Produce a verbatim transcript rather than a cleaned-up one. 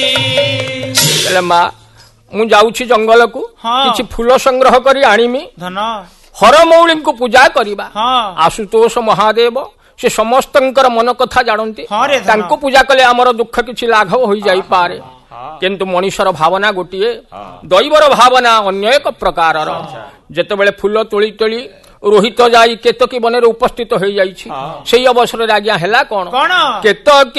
ହେଲେ ମା ମୁଁ ଯାଉଛି ଜଙ୍ଗଲକୁ କିଛି ଫୁଲ ସଂଗ୍ରହ କରି ଆଣିମି ହରମୌଳିଙ୍କୁ ପୂଜା କରିବା। ଆଶୁତୋଷ ମହାଦେବ ସେ ସମସ୍ତଙ୍କର ମନ କଥା ଜାଣନ୍ତି, ତାଙ୍କୁ ପୂଜା କଲେ ଆମର ଦୁଃଖ କିଛି ଲାଘବ ହୋଇଯାଇପାରେ। କିନ୍ତୁ ମଣିଷର ଭାବନା ଗୋଟିଏ, ଦୈବର ଭାବନା ଅନ୍ୟ ଏକ ପ୍ରକାରର। ଯେତେବେଳେ ଫୁଲ ତୋଳି ତୋଳି ରୋହିତ ଯାଇ କେତକୀ ବନରେ ଉପସ୍ଥିତ ହୋଇଯାଇଛି, ସେଇ ଅବସରରେ ଆଜ୍ଞା ହେଲା କଣ, କେତକୀ